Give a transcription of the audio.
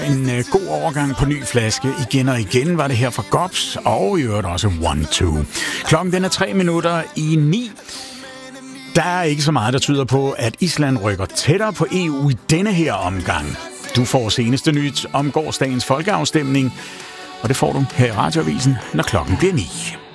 En god overgang på ny flaske. Igen og igen var det her fra Gobs, og i øvrigt også 1-2. Klokken den er 8:03. Der er ikke så meget, der tyder på, at Island rykker tættere på EU i denne her omgang. Du får seneste nyt om gårsdagens folkeafstemning, og det får du her i Radioavisen, når klokken bliver 9.